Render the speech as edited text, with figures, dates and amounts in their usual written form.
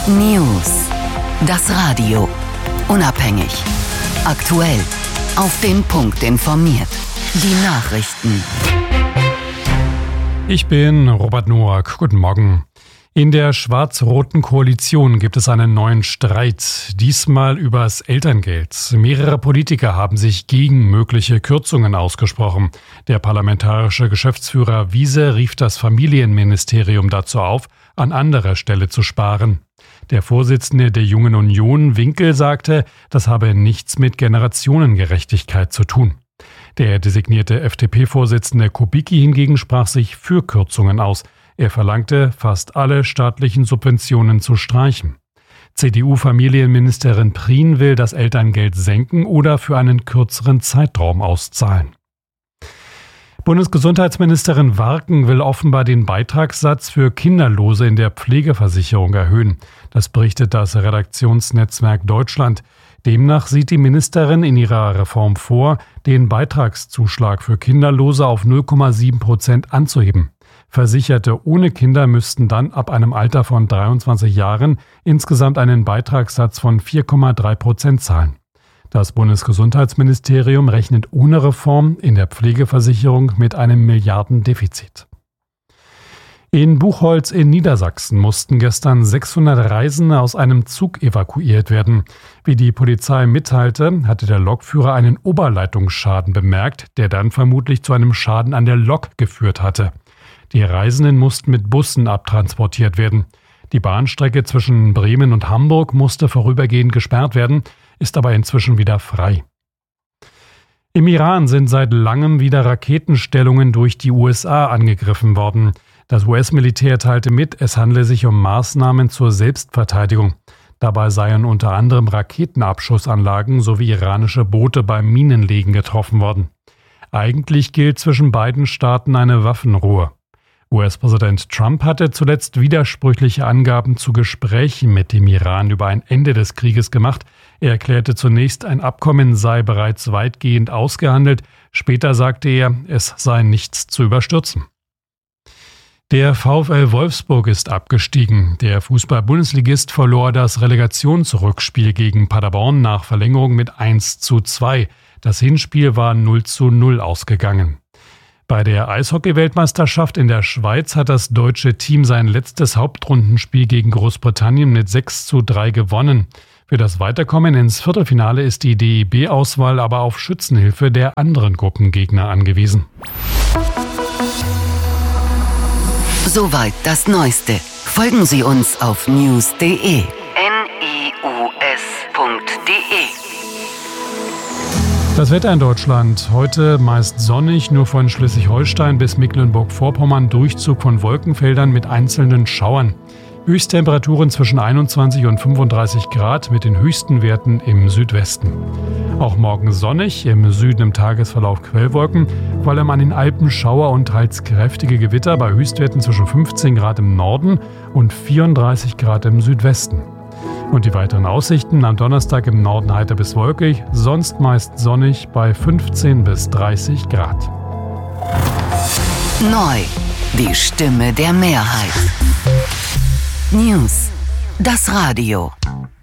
News. Das Radio. Unabhängig. Aktuell. Auf den Punkt informiert. Die Nachrichten. Ich bin Robert Noack. Guten Morgen. In der schwarz-roten Koalition gibt es einen neuen Streit, diesmal übers Elterngeld. Mehrere Politiker haben sich gegen mögliche Kürzungen ausgesprochen. Der parlamentarische Geschäftsführer Wiese rief das Familienministerium dazu auf, an anderer Stelle zu sparen. Der Vorsitzende der Jungen Union, Winkel, sagte, das habe nichts mit Generationengerechtigkeit zu tun. Der designierte FDP-Vorsitzende Kubicki hingegen sprach sich für Kürzungen aus. Er verlangte, fast alle staatlichen Subventionen zu streichen. CDU-Familienministerin Prien will das Elterngeld senken oder für einen kürzeren Zeitraum auszahlen. Bundesgesundheitsministerin Warken will offenbar den Beitragssatz für Kinderlose in der Pflegeversicherung erhöhen. Das berichtet das Redaktionsnetzwerk Deutschland. Demnach sieht die Ministerin in ihrer Reform vor, den Beitragszuschlag für Kinderlose auf 0,7% anzuheben. Versicherte ohne Kinder müssten dann ab einem Alter von 23 Jahren insgesamt einen Beitragssatz von 4,3% zahlen. Das Bundesgesundheitsministerium rechnet ohne Reform in der Pflegeversicherung mit einem Milliardendefizit. In Buchholz in Niedersachsen mussten gestern 600 Reisende aus einem Zug evakuiert werden. Wie die Polizei mitteilte, hatte der Lokführer einen Oberleitungsschaden bemerkt, der dann vermutlich zu einem Schaden an der Lok geführt hatte. Die Reisenden mussten mit Bussen abtransportiert werden. Die Bahnstrecke zwischen Bremen und Hamburg musste vorübergehend gesperrt werden, ist aber inzwischen wieder frei. Im Iran sind seit langem wieder Raketenstellungen durch die USA angegriffen worden. Das US-Militär teilte mit, es handle sich um Maßnahmen zur Selbstverteidigung. Dabei seien unter anderem Raketenabschussanlagen sowie iranische Boote beim Minenlegen getroffen worden. Eigentlich gilt zwischen beiden Staaten eine Waffenruhe. US-Präsident Trump hatte zuletzt widersprüchliche Angaben zu Gesprächen mit dem Iran über ein Ende des Krieges gemacht. Er erklärte zunächst, ein Abkommen sei bereits weitgehend ausgehandelt. Später sagte er, es sei nichts zu überstürzen. Der VfL Wolfsburg ist abgestiegen. Der Fußball-Bundesligist verlor das Relegationsrückspiel gegen Paderborn nach Verlängerung mit 1:2. Das Hinspiel war 0:0 ausgegangen. Bei der Eishockey-Weltmeisterschaft in der Schweiz hat das deutsche Team sein letztes Hauptrundenspiel gegen Großbritannien mit 6:3 gewonnen. Für das Weiterkommen ins Viertelfinale ist die DEB-Auswahl aber auf Schützenhilfe der anderen Gruppengegner angewiesen. Soweit das Neueste. Folgen Sie uns auf news.de. Das Wetter in Deutschland. Heute meist sonnig, nur von Schleswig-Holstein bis Mecklenburg-Vorpommern Durchzug von Wolkenfeldern mit einzelnen Schauern. Höchsttemperaturen zwischen 21 und 35 Grad mit den höchsten Werten im Südwesten. Auch morgen sonnig, im Süden im Tagesverlauf Quellwolken, vor allem an den Alpen Schauer und teils kräftige Gewitter bei Höchstwerten zwischen 15 Grad im Norden und 34 Grad im Südwesten. Und die weiteren Aussichten: am Donnerstag im Norden heiter bis wolkig, sonst meist sonnig bei 15 bis 30 Grad. Neu, die Stimme der Mehrheit. News, das Radio.